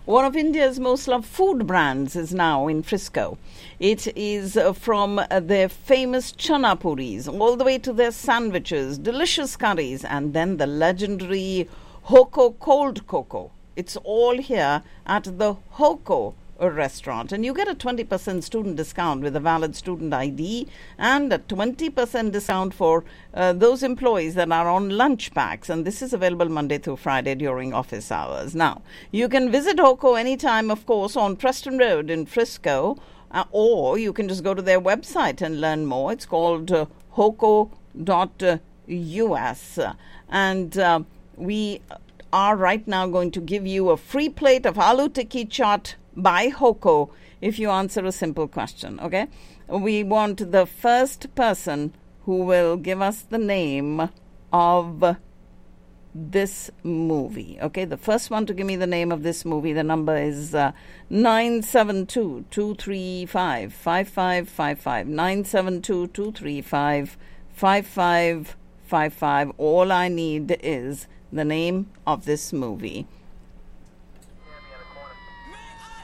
One of India's most loved food brands is now in Frisco. It is from their famous chana puris all the way to their sandwiches, delicious curries, and then the legendary Hoko cold cocoa. It's all here at the Hoko restaurant, and you get a 20% student discount with a valid student ID and a 20% discount for those employees that are on lunch packs, and this is available Monday through Friday during office hours. Now, you can visit Hoko anytime, of course, on Preston Road in Frisco, or you can just go to their website and learn more. It's called hoko.us, and we are right now going to give you a free plate of aloo tikki chaat by Hoko if you answer a simple question, okay? We want the first person who will give us the name of this movie, okay? The first one to give me the name of this movie, the number is 972-235-5555, 972-235-5555. All I need is the name of this movie.